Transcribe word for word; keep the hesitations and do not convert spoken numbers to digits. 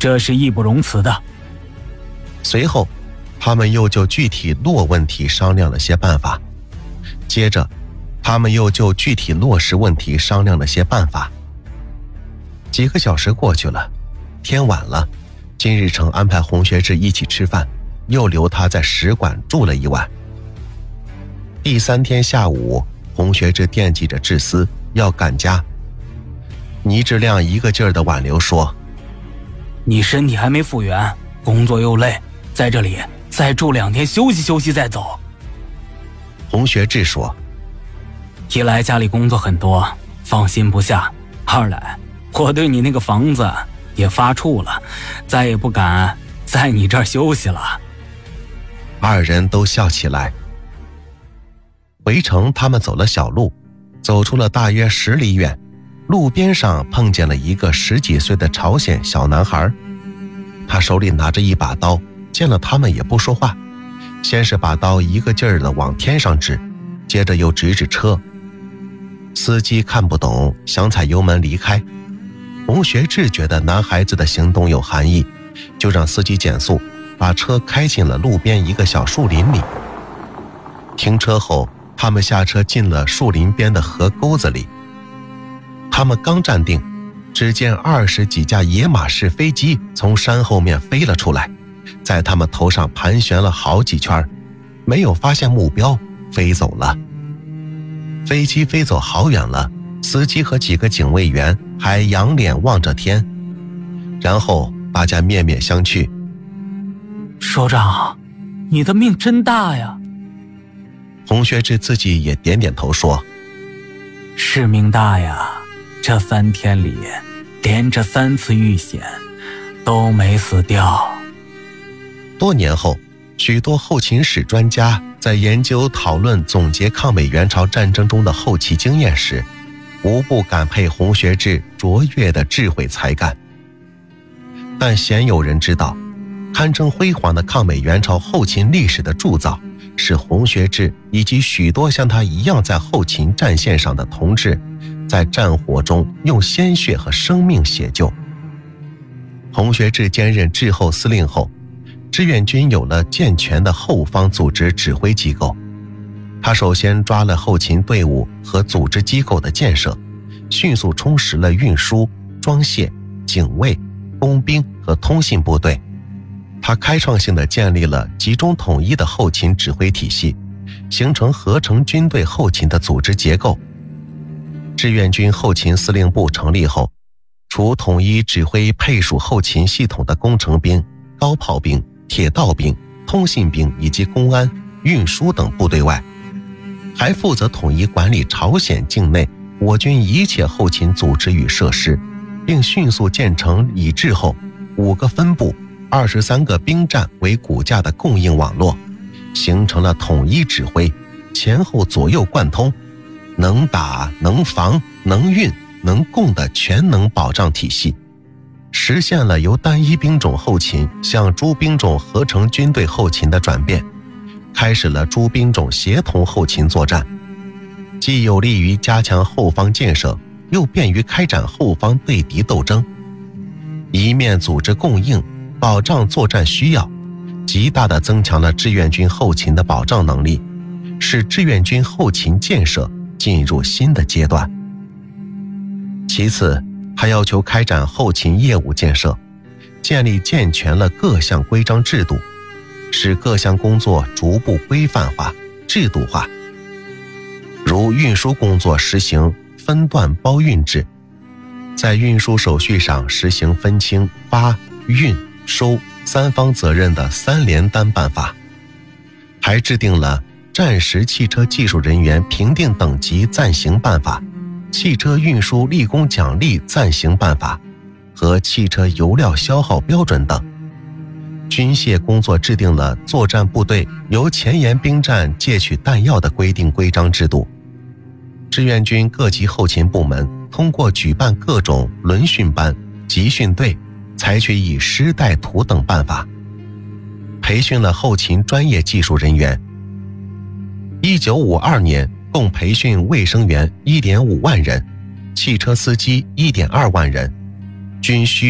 这是义不容辞的。 随后他们又就具体落问题商量了些办法，接着他们又就具体落实问题商量了些办法。几个小时过去了，天晚了，金日成安排洪学智一起吃饭，又留他在使馆住了一晚。第三天下午，洪学智惦记着智思要赶家，倪志亮一个劲儿地挽留说： 你身体还没复原，工作又累，在这里再住两天休息休息再走。 洪学智说： 一来家里工作很多，放心不下，二来我对你那个房子也发怵了，再也不敢在你这儿休息了。 二人都笑起来。回城他们走了小路，走出了大约十里远，路边上碰见了一个十几岁的朝鲜小男孩，他手里拿着一把刀，见了他们也不说话，先是把刀一个劲儿地往天上指，接着又指指车。司机看不懂，想踩油门离开。洪学智觉得男孩子的行动有含义，就让司机减速，把车开进了路边一个小树林里。停车后，他们下车进了树林边的河沟子里。他们刚站定，只见二十几架野马式飞机从山后面飞了出来，在他们头上盘旋了好几圈，没有发现目标，飞走了。飞机飞走好远了，司机和几个警卫员还仰脸望着天，然后大家面面相觑。 首长，你的命真大呀。 洪学智自己也点点头说： 是命大呀，这三天里连着三次遇险都没死掉。 多年后，许多后勤史专家在研究讨论总结抗美援朝战争中的后期经验时，无不感佩洪学智卓越的智慧才干。但鲜有人知道，堪称辉煌的抗美援朝后勤历史的铸造，是洪学智以及许多像他一样在后勤战线上的同志，在战火中用鲜血和生命写就。洪学智兼任滞后司令后，志愿军有了健全的后方组织指挥机构。他首先抓了后勤队伍和组织机构的建设，迅速充实了运输、装卸、警卫、工兵和通信部队。他开创性地建立了集中统一的后勤指挥体系，形成合成军队后勤的组织结构。志愿军后勤司令部成立后，除统一指挥配属后勤系统的工程兵、高炮兵、铁道兵、通信兵以及公安、运输等部队外，还负责统一管理朝鲜境内我军一切后勤组织与设施，并迅速建成以制后五个分部、二十三个兵站为骨架的供应网络，形成了统一指挥、前后左右贯通、能打能防能运能供的全能保障体系，实现了由单一兵种后勤向诸兵种合成军队后勤的转变，开始了诸兵种协同后勤作战，既有利于加强后方建设，又便于开展后方对敌斗争，一面组织供应，保障作战需要，极大地增强了志愿军后勤的保障能力，使志愿军后勤建设进入新的阶段。其次，还要求开展后勤业务建设，建立健全了各项规章制度，使各项工作逐步规范化、制度化。如运输工作实行分段包运制，在运输手续上实行分清发、运、收三方责任的三联单办法，还制定了战时汽车技术人员评定等级暂行办法、汽车运输立功奖励暂行办法和汽车油料消耗标准等。军械工作制定了作战部队由前沿兵站借取弹药的规定规章制度。志愿军各级后勤部门通过举办各种轮训班、集训队，采取以师带徒等办法，培训了后勤专业技术人员。一九五二年共培训卫生员 一点五万人，汽车司机 一点二万人，军需